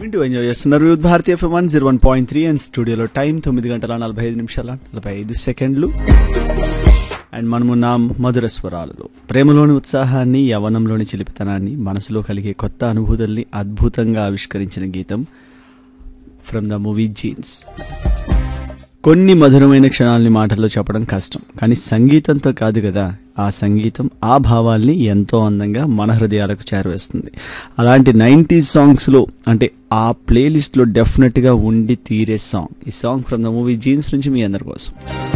వింటూ ఎంజాయ్ చేస్తున్నారు వివిధ భారతీయ ఎఫ్ఎం 101.3 అండ్ స్టూడియోలో టైం 9:45 అండ్ మనమున్నాం మధుర స్వరాలలో. ప్రేమలోని ఉత్సాహాన్ని, యవ్వనంలోని చిలిపితనాన్ని, మనసులో కలిగే కొత్త అనుభూతుల్ని అద్భుతంగా ఆవిష్కరించిన గీతం ఫ్రమ్ ద మూవీ జీన్స్. కొన్ని మధురమైన క్షణాలని మాటల్లో చెప్పడం కష్టం, కానీ సంగీతంతో కాదు కదా, ఆ సంగీతం ఆ భావాల్ని ఎంతో అందంగా మన హృదయాలకు చేరవేస్తుంది. అలాంటి 90s సాంగ్స్లో అంటే ఆ ప్లేలిస్ట్లో డెఫినెట్గా ఉండి తీరే సాంగ్, ఈ song from the movie jeans నుంచి మీ అందరి కోసం.